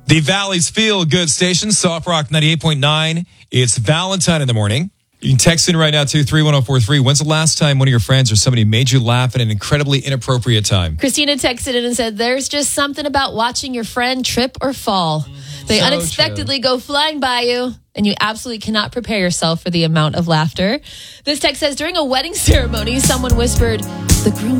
The Valley's Feel Good Station, Soft Rock 98.9. It's Valentine in the morning. You can text in right now to 31043. When's the last time one of your friends or somebody made you laugh at an incredibly inappropriate time? Christina texted in and said, there's just something about watching your friend trip or fall. They unexpectedly go flying by you, and you absolutely cannot prepare yourself for the amount of laughter. This text says, during a wedding ceremony, someone whispered, the groom